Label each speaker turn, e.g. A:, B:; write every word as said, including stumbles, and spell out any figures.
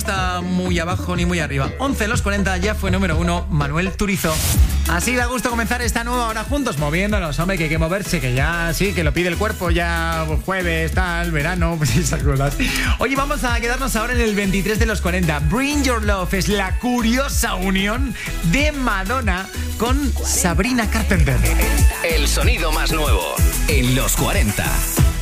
A: está muy abajo ni muy arriba. once los cuarenta ya fue número uno Manuel Turizo. Así da gusto comenzar esta nueva hora juntos, moviéndonos, hombre, que hay que moverse, que ya sí, que lo pide el cuerpo, ya jueves, tal, verano, pues esas cosas. Oye, vamos a quedarnos ahora en el veintitrés de los cuarenta. Bring Your Love es la curiosa unión de Madonna con Sabrina Carpenter.
B: El sonido más nuevo en los cuarenta.